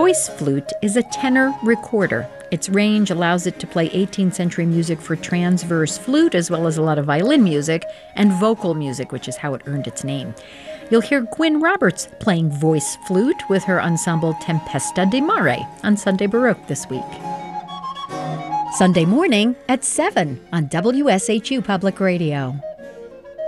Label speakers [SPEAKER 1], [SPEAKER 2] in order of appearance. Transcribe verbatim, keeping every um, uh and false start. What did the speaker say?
[SPEAKER 1] voice flute is a tenor recorder. Its range allows it to play eighteenth century music for transverse flute, as well as a lot of violin music and vocal music, which is how it earned its name. You'll hear Gwyn Roberts playing voice flute with her ensemble Tempesta di Mare on Sunday Baroque this week. Sunday morning at seven on W S H U Public Radio.